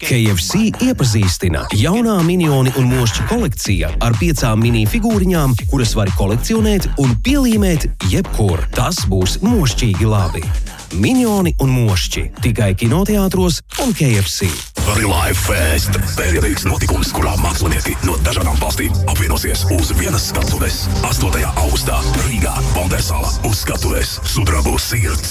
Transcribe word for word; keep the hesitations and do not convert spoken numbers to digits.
K F C iepazīstina jaunā minioni un mošķi kolekcija ar piecām mini figūriņām, kuras var kolekcionēt un pielīmēt jebkur. Tas būs mošķīgi labi. Minioni un mošķi tikai kinoteātros un K F C. Relive Fest – pēdējais notikums, kurā mākslinieki no dažādām valstīm apvienosies uz vienas skatuves. astotajā augustā Rīgā, Valdersāla uz skatuves Sudrabu sirds.